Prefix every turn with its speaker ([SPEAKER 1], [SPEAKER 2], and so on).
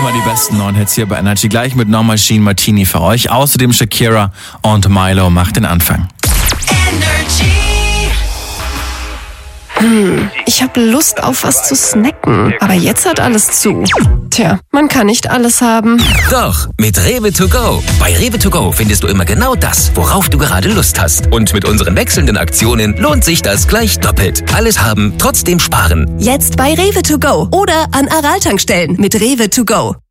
[SPEAKER 1] Immer die besten neuen Hits hier bei Energy. Gleich mit No Machine Martini für euch. Außerdem Shakira und Milo macht den Anfang.
[SPEAKER 2] Ich habe Lust auf was zu snacken, aber jetzt hat alles zu. Tja, man kann nicht alles haben.
[SPEAKER 3] Doch, mit Rewe to go. Bei Rewe to go findest du immer genau das, worauf du gerade Lust hast. Und mit unseren wechselnden Aktionen lohnt sich das gleich doppelt. Alles haben, trotzdem sparen.
[SPEAKER 4] Jetzt bei Rewe to go oder an Aral-Tankstellen mit Rewe to go.